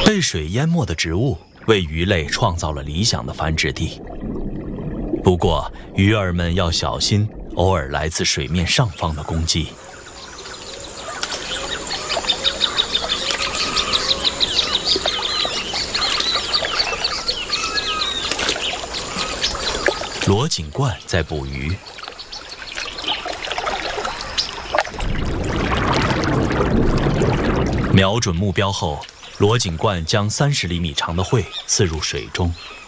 被水淹没的植物为鱼类创造了理想的繁殖地。不过，鱼儿们要小心偶尔来自水面上方的攻击。罗锦冠在捕鱼。瞄准目标后，罗锦冠将30厘米长的喙刺入水中。